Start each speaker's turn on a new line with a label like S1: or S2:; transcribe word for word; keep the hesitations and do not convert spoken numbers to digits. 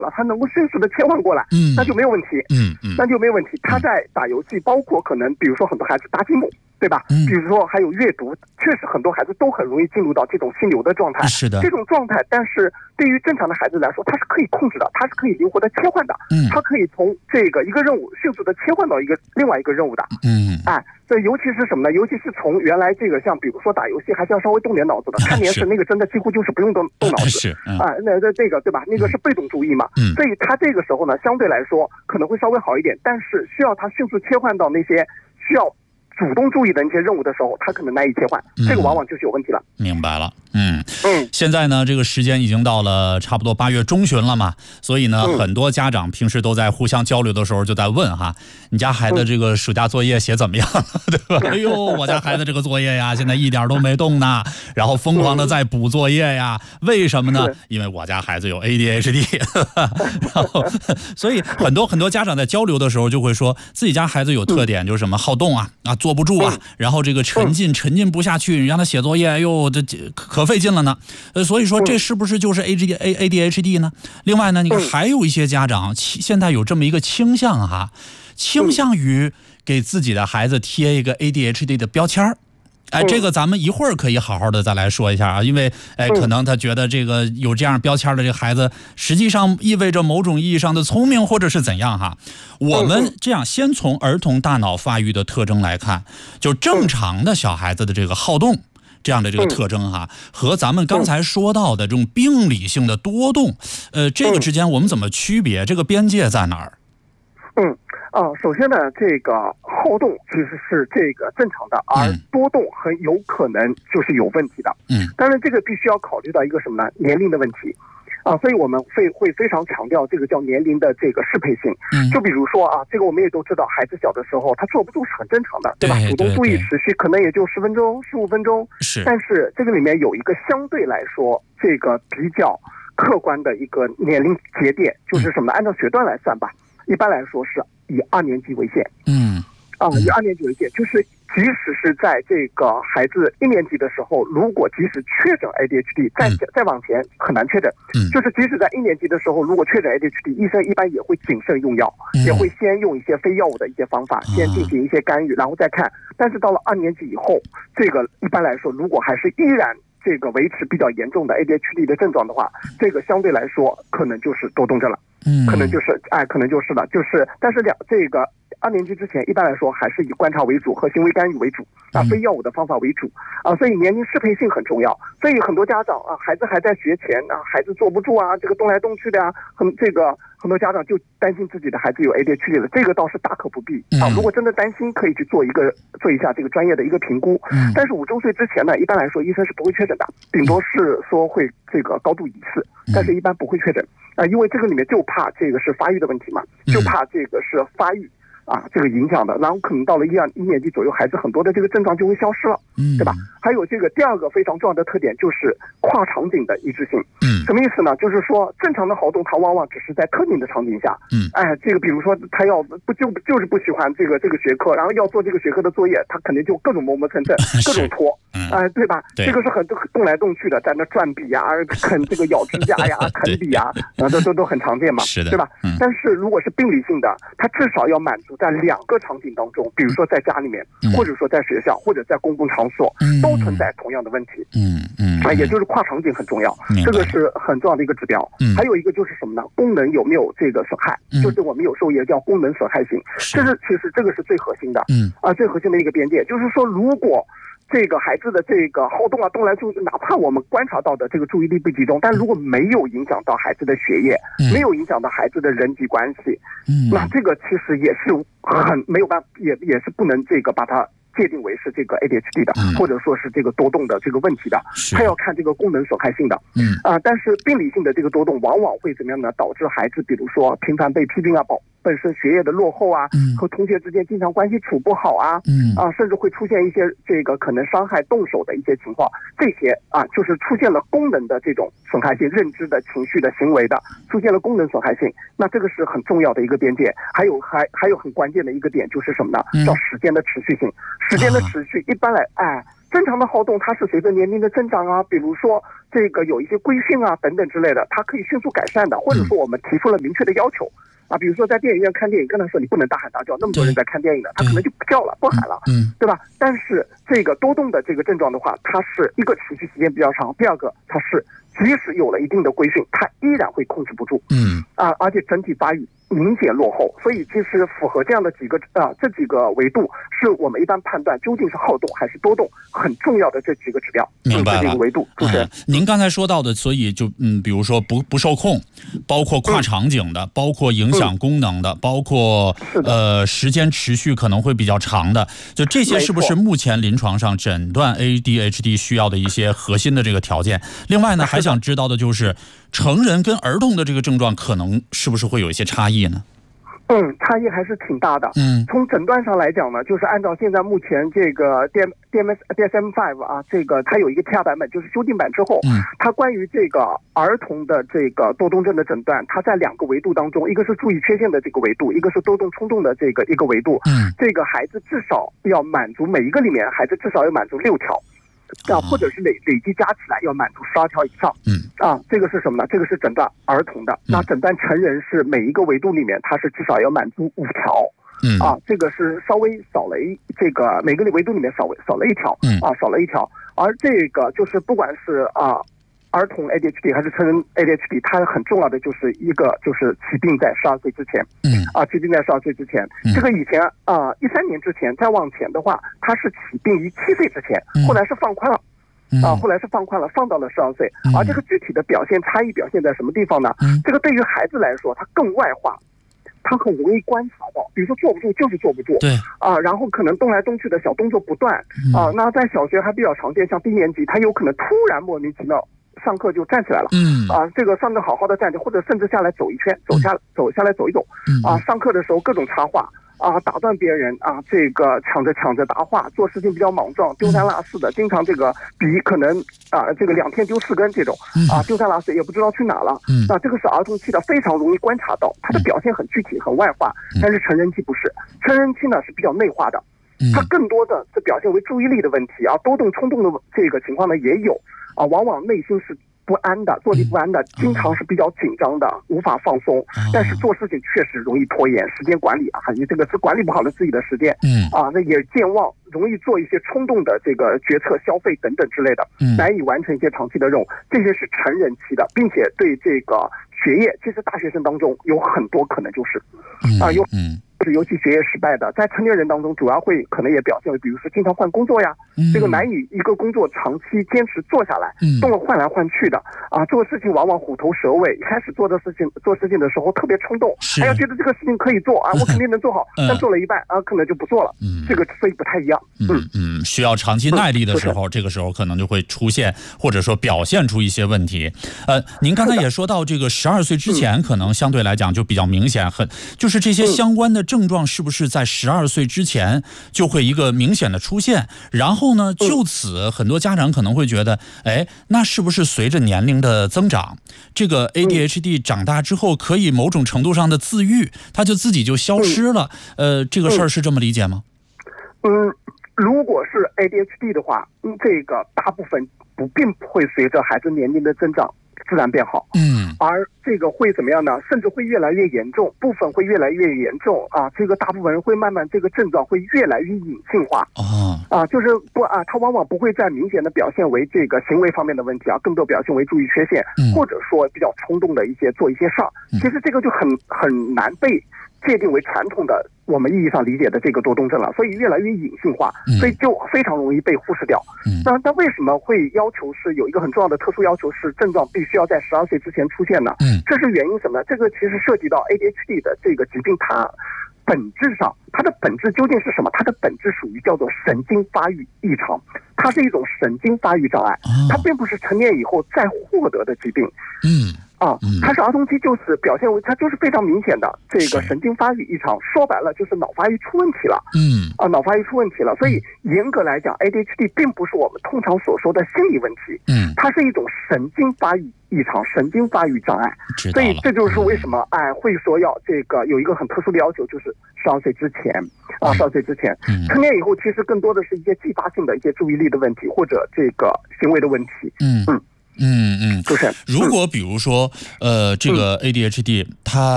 S1: 了，他能够迅速的切换过来，嗯，那就没有问题，
S2: 嗯嗯，
S1: 那就没有问题。他在打游戏，包括可能比如说很多孩子搭积木，对吧？嗯，比如说还有阅读，确实很多孩子都很容易进入到这种心流的状态。
S2: 是的，
S1: 这种状态，但是对于正常的孩子来说，他是可以控制的，他是可以灵活的切换的，嗯，他可以从这个一个任务迅速的切换到一个另外一个任务的，嗯，哎，所以尤其是什么呢？尤其是从原来这个像比如说打游戏还是要稍微动点脑子的，看电视那个真的几乎就是不用动动脑子，
S2: 是
S1: 啊，那那这个对吧？那个是被动注意嘛，嗯，所以他这个时候呢，相对来说可能会稍微好一点，但是需要他迅速切换到那些需要主动注意的那些任务的时候，他可能难以切换，这个往往就是有问题了。
S2: 明白了，嗯嗯。现在呢，这个时间已经到了差不多八月中旬了嘛，所以呢，嗯、很多家长平时都在互相交流的时候就在问哈，你家孩子这个暑假作业写怎么样了，对吧？哎呦，我家孩子这个作业呀，现在一点都没动呢，然后疯狂的在补作业呀，为什么呢？因为我家孩子有 A D H D， 然后所以很多很多家长在交流的时候就会说自己家孩子有特点，就是什么好动啊啊。坐不住啊，然后这个沉浸沉浸不下去，你让他写作业，哎呦，这可费劲了呢。呃，所以说这是不是就是 A D A A D H D 呢？另外呢，你看还有一些家长现在有这么一个倾向哈，倾向于给自己的孩子贴一个 A D H D 的标签儿。哎，这个咱们一会儿可以好好的再来说一下啊，因为哎，可能他觉得这个有这样标签的这个孩子，实际上意味着某种意义上的聪明或者是怎样哈。我们这样先从儿童大脑发育的特征来看，就正常的小孩子的这个好动这样的这个特征哈，和咱们刚才说到的这种病理性的多动，呃，这个之间我们怎么区别？这个边界在哪儿？
S1: 嗯。啊，首先呢，这个好动其实是这个正常的，而多动很有可能就是有问题的。嗯，当然这个必须要考虑到一个什么呢？年龄的问题。啊，所以我们会会非常强调这个叫年龄的这个适配性。嗯，就比如说啊，这个我们也都知道，孩子小的时候他坐不住是很正常的，对吧？主动注意持续可能也就十分钟、十五分钟。是，但是这个里面有一个相对来说这个比较客观的一个年龄节点，就是什么呢？按照学段来算吧，一般来说是以二年级为限。嗯，啊，以二年级为限，就是即使是在这个孩子一年级的时候，如果即使确诊 A D H D， 再再往前很难确诊。嗯，就是即使在一年级的时候，如果确诊 A D H D， 医生一般也会谨慎用药，也会先用一些非药物的一些方法，先进行一些干预，然后再看。但是到了二年级以后，这个一般来说，如果还是依然这个维持比较严重的 A D H D 的症状的话，这个相对来说可能就是多动症了。嗯，可能就是哎，可能就是了，就是但是两这个二年级之前，一般来说还是以观察为主和行为干预为主啊，非药物的方法为主啊，所以年龄适配性很重要。所以很多家长啊，孩子还在学前啊，孩子坐不住啊，这个动来动去的啊，很这个很多家长就担心自己的孩子有 A D H D 了，这个倒是大可不必啊。如果真的担心，可以去做一个做一下这个专业的一个评估。嗯，但是五周岁之前呢，一般来说医生是不会确诊的，顶多是说会这个高度疑似，但是一般不会确诊啊，因为这个里面就怕这个是发育的问题嘛，就怕这个是发育啊这个影响的，然后可能到了一二一年级左右，孩子很多的这个症状就会消失了，嗯，对吧？还有这个第二个非常重要的特点就是跨场景的一致性。嗯，什么意思呢？就是说正常的好动，它往往只是在特定的场景下，嗯，哎，这个比如说他要不就就是不喜欢这个这个学科，然后要做这个学科的作业，他肯定就各种磨磨蹭蹭，各种拖，哎、呃，对吧？对，这个是很动来动去的，在那转笔啊，啃这个咬指甲呀，啃笔啊，然后都都都很常见嘛，是的，对吧？嗯。但是如果是病理性的，它至少要满足在两个场景当中，比如说在家里面，嗯、或者说在学校，或者在公共场所，嗯、都存在同样的问题。嗯嗯。啊，也就是跨场景很重要，这个是很重要的一个指标。嗯。还有一个就是什么呢？功能有没有这个损害？嗯、就是我们有时候也叫功能损害性，这是其实这个是最核心的。嗯。啊，最核心的一个边界，就是说如果这个孩子的这个好动啊，动来动去，哪怕我们观察到的这个注意力不集中，但如果没有影响到孩子的学业，嗯、没有影响到孩子的人际关系，嗯，那这个其实也是很没有办法，也也是不能这个把它界定为是这个 A D H D 的，嗯、或者说是这个多动的这个问题的，他要看这个功能损害性的，嗯啊、呃，但是病理性的这个多动往往会怎么样呢？导致孩子比如说频繁被批评啊，保本身学业的落后啊，嗯、和同学之间经常关系处不好啊，嗯啊，甚至会出现一些这个可能伤害动手的一些情况，这些啊就是出现了功能的这种损害性，认知的、情绪的、行为的，出现了功能损害性，那这个是很重要的一个边界。还有还还有很关键的一个点就是什么呢？叫时间的持续性。时间的持续，一般来，哎， 正常的好动它是随着年龄的增长啊，比如说这个有一些规训啊等等之类的，它可以迅速改善的，或者说我们提出了明确的要求啊，比如说在电影院看电影，跟他说你不能大喊大叫，那么多人在看电影呢，他可能就不叫了，不喊了，嗯，对吧？但是这个多动的这个症状的话，它是一个持续时间比较长，第二个它是即使有了一定的规训，它依然会控制不住，嗯啊，而且整体发育明显落后，所以其实符合这样的几个啊这几个维度，是我们一般判断究竟是好动还是多动很重要的这几个指标。
S2: 明白了，
S1: 这几个维度。主持人、
S2: 嗯，您刚才说到的，所以就嗯，比如说不不受控，包括跨场景的，嗯、包括影响功能的，嗯、包括呃时间持续可能会比较长的，就这些是不是目前临床上诊断 A D H D 需要的一些核心的这个条件？另外呢，还想知道的就是成人跟儿童的这个症状可能是不是会有一些差异呢？
S1: 嗯，差异还是挺大的。嗯，从诊断上来讲呢，就是按照现在目前这个 D M D M S D S M 五 啊，这个它有一个 T R 版本，就是修订版之后，嗯，它关于这个儿童的这个多动症的诊断，它在两个维度当中，一个是注意缺陷的这个维度，一个是多动冲动的这个一个维度。嗯，这个孩子至少要满足每一个里面，孩子至少要满足六条。啊，或者是累累计加起来要满足十二条以上。嗯，啊，这个是什么呢？这个是诊断儿童的。那诊断成人是每一个维度里面，它是至少要满足五条。嗯，啊，这个是稍微少了一这个每个维度里面少少了一条。嗯，啊，少了一条。而这个就是不管是啊。儿童 A D H D 还是成人 A D H D， 它很重要的就是一个就是起病在十二岁之前，嗯啊，起病在十二岁之前，嗯、这个以前啊一三年之前再往前的话，它是起病于七岁之前，后来是放宽了，嗯、啊，后来是放宽了，放到了十二岁，嗯、而这个具体的表现差异表现在什么地方呢？嗯、这个对于孩子来说，它更外化。他很容易观察到，比如说坐不住就是坐不住，对啊，然后可能动来动去的小动作不断，嗯、啊，那在小学还比较常见，像低年级，他有可能突然莫名其妙上课就站起来了，嗯啊，这个上课好好的站着，或者甚至下来走一圈，走下走下来走一走，嗯啊，上课的时候各种插话。啊，打断别人啊，这个抢着抢着答话，做事情比较莽撞，丢三落四的，经常这个笔可能啊，这个两天丢四根这种，啊，丢三落四也不知道去哪了。嗯，那这个是儿童期的，非常容易观察到，他的表现很具体、很外化。但是成人期不是，成人期呢是比较内化的，他更多的是表现为注意力的问题啊，多动冲动的这个情况呢也有啊，往往内心是不安的，坐立不安的，经常是比较紧张的，无法放松。但是做事情确实容易拖延，时间管理啊，你这个是管理不好了自己的时间，嗯啊，那也健忘，容易做一些冲动的这个决策、消费等等之类的，难以完成一些长期的任务。这些是成人期的，并且对这个学业，其实大学生当中有很多可能就是啊有。是尤其学业失败的，在成年人当中，主要会可能也表现为，比如说经常换工作呀，嗯、这个难以一个工作长期坚持做下来，嗯、动了换来换去的啊，做事情往往虎头蛇尾，一开始做的事情做事情的时候特别冲动，哎呀，觉得这个事情可以做啊，我肯定能做好，嗯、但做了一半啊，可能就不做了，嗯、这个所以不太一样，
S2: 嗯嗯，需要长期耐力的时候，嗯、这个时候可能就会出现或者说表现出一些问题。呃，您刚才也说到这个十二岁之前，可能相对来讲就比较明显，很就是这些相关的症状是不是在十二岁之前就会一个明显的出现？然后呢，就此很多家长可能会觉得，哎，那是不是随着年龄的增长，这个 A D H D 长大之后可以某种程度上的自愈，它就自己就消失了？呃，这个事儿是这么理解吗？
S1: 嗯，如果是 A D H D 的话，嗯，这个大部分不并不会随着孩子年龄的增长自然变好，嗯，而这个会怎么样呢？甚至会越来越严重，部分会越来越严重啊！这个大部分人会慢慢这个症状会越来越隐性化啊啊，就是不啊，它往往不会再明显的表现为这个行为方面的问题啊，更多表现为注意缺陷，嗯、或者说比较冲动的一些做一些事儿。其实这个就很很难被界定为传统的我们意义上理解的这个多动症了，所以越来越隐性化，所以就非常容易被忽视掉。嗯、那那为什么会要求是有一个很重要的特殊要求是症状必须要在十二岁之前出现呢？嗯，这是原因什么呢？这个其实涉及到 A D H D 的这个疾病，它本质上它的本质究竟是什么？它的本质属于叫做神经发育异常，它是一种神经发育障碍，它并不是成年以后再获得的疾病。嗯。 啊，它是儿童期，就是表现为它就是非常明显的这个神经发育异常，说白了就是脑发育出问题了。
S2: 嗯，
S1: 啊，脑发育出问题了，所以严格来讲 ，A D H D 并不是我们通常所说的心理问题，
S2: 嗯，
S1: 它是一种神经发育异常、神经发育障碍。所以这就是为什么哎会说要这个有一个很特殊的要求，就是十二岁之前啊，十二岁之前，成年以后其实更多的是一些继发性的一些注意力的问题或者这个行为的问题。
S2: 嗯嗯嗯嗯，
S1: 就是
S2: 如果比如说呃这个 A D H D 它